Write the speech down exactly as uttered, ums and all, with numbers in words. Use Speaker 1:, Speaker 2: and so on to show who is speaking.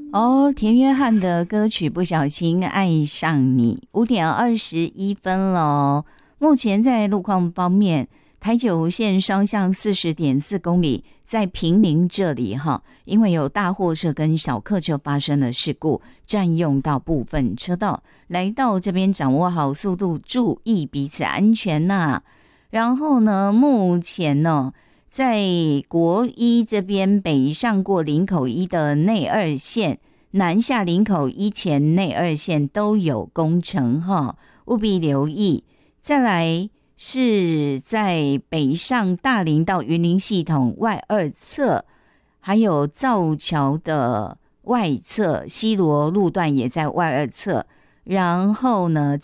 Speaker 1: 哦，田约翰的歌曲《不小心爱上你》，五点二十一分了。目前在路况方面，台九线双向四十点四公里，在坪林这里哈，因为有大货车跟小客车发生了事故，占用到部分车道，来到这边掌握好速度，注意彼此安全呐、啊。然后呢，目前呢，在国一这边北上过林口一的内二线，南下林口一前内二线都有工程哈，务必留意。再来是在北上大林到云林系统外二侧，还有造桥的外侧，西螺路段也在外二侧。然后呢，